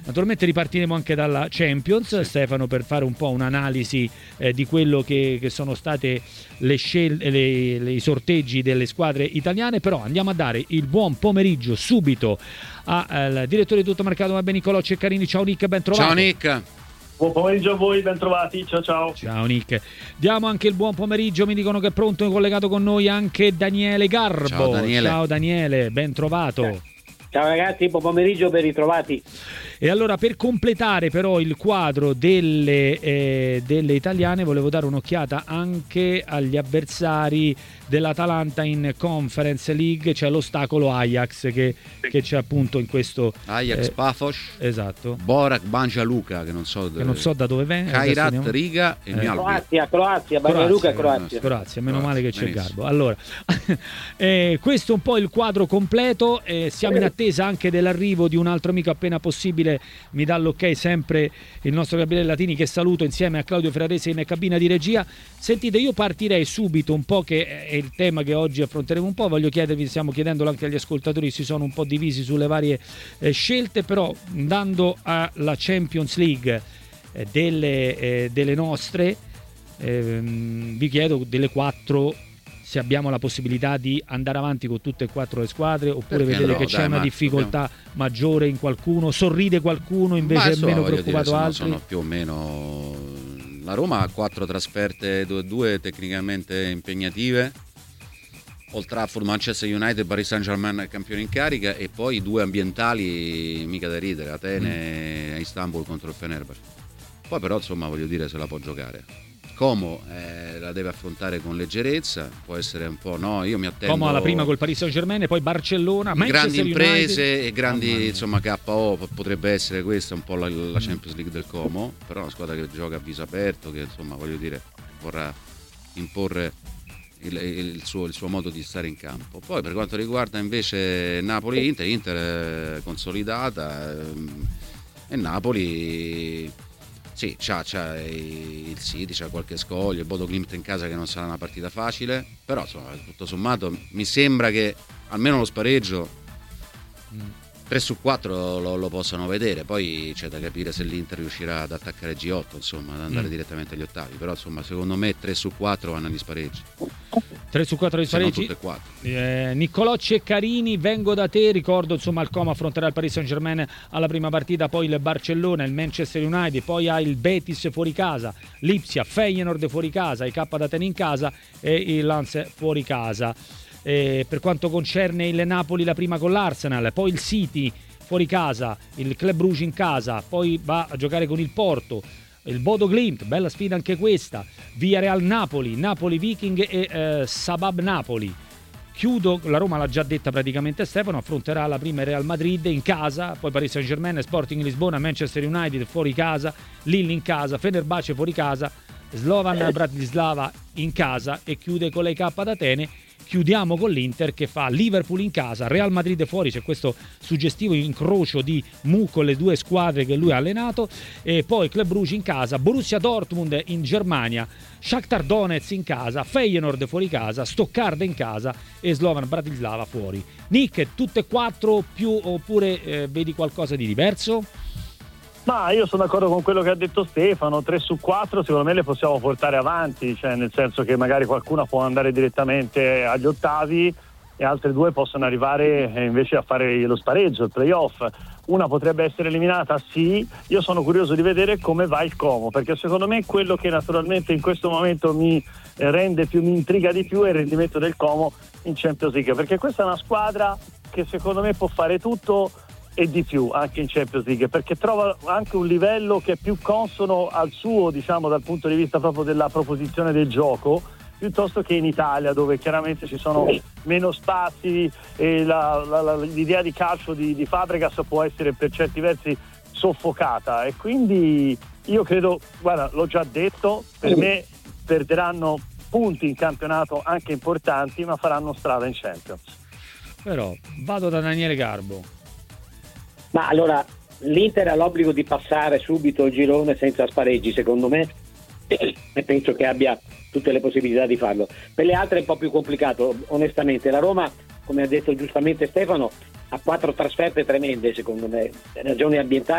Naturalmente ripartiremo anche dalla Champions, sì. Stefano, per fare un po' un'analisi di quello che sono state i sorteggi delle squadre italiane, però andiamo a dare il buon pomeriggio subito al direttore di Tutto Mercato Nicolò Ceccarini. Ciao Nick, ben trovato. Ciao Nick. Buon pomeriggio a voi, ben trovati, ciao. Ciao Nick. Diamo anche il buon pomeriggio, mi dicono che è pronto e collegato con noi anche Daniele Garbo. Ciao Daniele, ben trovato. Ciao ragazzi, buon pomeriggio, ben ritrovati. E allora, per completare però il quadro delle italiane, volevo dare un'occhiata anche agli avversari dell'Atalanta in Conference League. C'è l'ostacolo Ajax che c'è appunto in questo Ajax Pafos, esatto, Borac Banja Luka, che non so da dove venga, Kairat Riga e Croazia, Banja Luka, Croazia, meno male che c'è il Garbo. Allora questo è un po' il quadro completo, siamo in attesa anche dell'arrivo di un altro amico appena possibile. Mi dà l'ok sempre il nostro Gabriele Latini, che saluto insieme a Claudio Ferrarese in cabina di regia. Sentite, io partirei subito un po', che è il tema che oggi affronteremo un po'. Voglio chiedervi, stiamo chiedendolo anche agli ascoltatori, si sono un po' divisi sulle varie scelte, però andando alla Champions League delle nostre, vi chiedo delle quattro se abbiamo la possibilità di andare avanti con tutte e quattro le squadre, oppure vedete che c'è una difficoltà maggiore in qualcuno, sorride qualcuno, invece è meno preoccupato altri. Sono più o meno. La Roma ha 4 trasferte, 2 tecnicamente impegnative, Old Trafford, Manchester United, Paris Saint-Germain campione in carica, e poi 2 ambientali mica da ridere, Atene e Istanbul contro il Fenerbahce. Poi però insomma, voglio dire, se la può giocare. Como la deve affrontare con leggerezza, può essere un po', no, io mi attendo Como alla prima col Paris Saint-Germain, poi Barcellona, Manchester grandi imprese United. E grandi insomma KO, potrebbe essere questa un po' la Champions League del Como, però è una squadra che gioca a viso aperto, che insomma, voglio dire, vorrà imporre il suo modo di stare in campo. Poi per quanto riguarda invece Napoli-Inter consolidata, e Napoli sì, c'ha il City, c'ha qualche scoglio, il Bodo Glimt in casa, che non sarà una partita facile, però insomma, tutto sommato mi sembra che almeno lo spareggio 3/4 lo possano vedere. Poi c'è da capire se l'Inter riuscirà ad attaccare G8, insomma, ad andare direttamente agli ottavi, però insomma secondo me 3/4 vanno agli spareggi. 3/4 di spareggi. Tutte e 4. Nicolò Ceccarini, vengo da te, ricordo insomma il Como affronterà il Paris Saint-Germain alla prima partita, poi il Barcellona, il Manchester United, poi ha il Betis fuori casa, Lipsia, Feyenoord fuori casa, il K d'Atene in casa e il Lens fuori casa. Per quanto concerne il Napoli, la prima con l'Arsenal, poi il City fuori casa, il Club Brugge in casa, poi va a giocare con il Porto, il Bodo Glimt, bella sfida anche questa, Villarreal Napoli, Napoli Viking e Sabab Napoli. Chiudo, la Roma l'ha già detta praticamente Stefano, affronterà la prima Real Madrid in casa, poi Paris Saint-Germain, Sporting Lisbona, Manchester United fuori casa, Lille in casa, Fenerbahce fuori casa, Slovan Bratislava in casa, e chiude con l'EK d'Atene. Chiudiamo con l'Inter che fa Liverpool in casa, Real Madrid fuori, c'è questo suggestivo incrocio di Mu con le 2 squadre che lui ha allenato, e poi Club Brugge in casa, Borussia Dortmund in Germania, Shakhtar Donetsk in casa, Feyenoord fuori casa, Stoccarda in casa e Slovan Bratislava fuori. Nick, tutte e 4 più, oppure vedi qualcosa di diverso? Ma io sono d'accordo con quello che ha detto Stefano, 3/4 secondo me le possiamo portare avanti, cioè nel senso che magari qualcuna può andare direttamente agli ottavi e altre 2 possono arrivare invece a fare lo spareggio, il playoff. Una potrebbe essere eliminata, sì. Io sono curioso di vedere come va il Como, perché secondo me quello che naturalmente in questo momento mi intriga di più è il rendimento del Como in Champions League, perché questa è una squadra che secondo me può fare tutto e di più anche in Champions League, perché trova anche un livello che è più consono al suo, diciamo, dal punto di vista proprio della proposizione del gioco, piuttosto che in Italia, dove chiaramente ci sono meno spazi e l'idea di calcio di Fabregas può essere per certi versi soffocata, e quindi io credo, guarda, l'ho già detto, per me perderanno punti in campionato anche importanti, ma faranno strada in Champions. Però vado da Daniele Garbo. Ma allora l'Inter ha l'obbligo di passare subito il girone senza spareggi, secondo me, e penso che abbia tutte le possibilità di farlo. Per le altre è un po' più complicato, onestamente. La Roma, come ha detto giustamente Stefano, ha 4 trasferte tremende, secondo me, ragioni ambientali